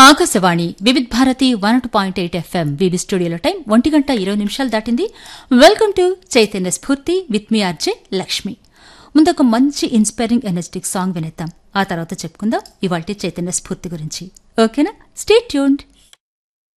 Akashvani Vividh Bharati 102.8 FM వివి స్టూడియోలో time 1:20 దాటింది. Welcome to Chaitanya స్ఫూర్తి విత్ మీ ఆర్జే లక్ష్మి. ముందొక మంచి ఇన్స్పైరింగ్ ఎనర్జెటిక్ సాంగ్ వినేద్దాం. ఆ తర్వాత చెప్పుకుందాం ఇవాల్టి చైతన్య స్ఫూర్తి గురించి. ఓకేనా? Stay tuned.